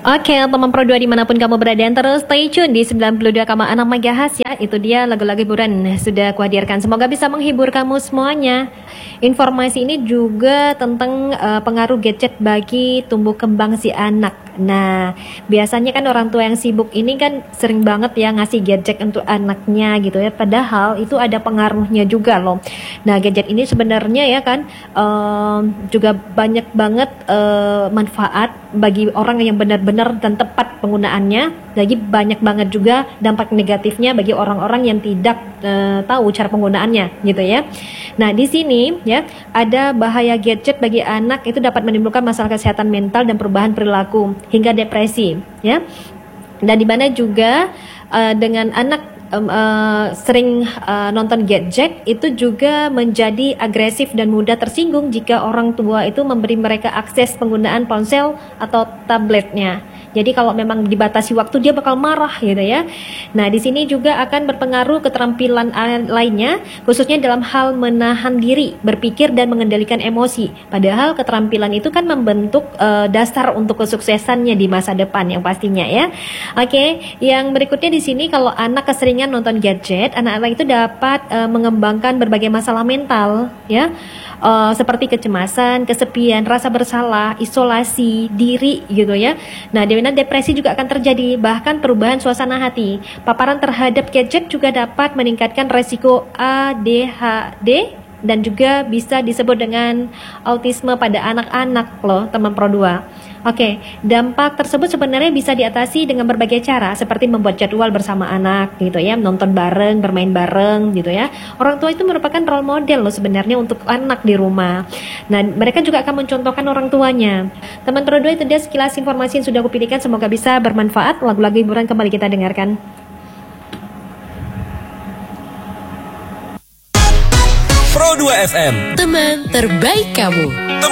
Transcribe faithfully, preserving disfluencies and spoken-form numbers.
Oke, teman Pro dua dimanapun kamu berada, terus stay tune di sembilan puluh dua koma enam MHz ya. Itu dia lagu-lagu hiburan sudah kuhadirkan. Semoga bisa menghibur kamu semuanya. Informasi ini juga tentang uh, pengaruh gadget bagi tumbuh kembang si anak. Nah, biasanya kan orang tua yang sibuk ini kan sering banget ya ngasih gadget untuk anaknya gitu ya. Padahal itu ada pengaruhnya juga loh. Nah, gadget ini sebenarnya ya kan um, juga banyak banget uh, manfaat bagi orang yang benar-benar dan tepat penggunaannya. Lagi banyak banget juga dampak negatifnya bagi orang-orang yang tidak uh, tahu cara penggunaannya gitu ya. Nah, di sini ya ada bahaya gadget bagi anak itu dapat menimbulkan masalah kesehatan mental dan perubahan perilaku hingga depresi ya. Dan di mana juga uh, dengan anak Um, uh, sering uh, nonton gadget itu juga menjadi agresif dan mudah tersinggung jika orang tua itu memberi mereka akses penggunaan ponsel atau tabletnya. Jadi kalau memang dibatasi waktu dia bakal marah gitu ya. Nah, di sini juga akan berpengaruh keterampilan lainnya, khususnya dalam hal menahan diri, berpikir dan mengendalikan emosi. Padahal keterampilan itu kan membentuk uh, dasar untuk kesuksesannya di masa depan yang pastinya ya. Oke, yang berikutnya di sini kalau anak keseringan nonton gadget, anak-anak itu dapat uh, mengembangkan berbagai masalah mental ya. Uh, seperti kecemasan, kesepian, rasa bersalah, isolasi diri gitu ya. Nah, di mana depresi juga akan terjadi, bahkan perubahan suasana hati. Paparan terhadap gadget juga dapat meningkatkan resiko A D H D dan juga bisa disebut dengan autisme pada anak-anak loh, teman Pro dua. Oke, dampak tersebut sebenarnya bisa diatasi dengan berbagai cara, seperti membuat jadwal bersama anak gitu ya, nonton bareng, bermain bareng gitu ya. Orang tua itu merupakan role model loh sebenarnya untuk anak di rumah. Nah, mereka juga akan mencontohkan orang tuanya. Teman Pro dua, itu dia sekilas informasi yang sudah aku pilihkan, semoga bisa bermanfaat. Lagu-lagu hiburan kembali kita dengarkan. Pro dua F M, teman terbaik kamu.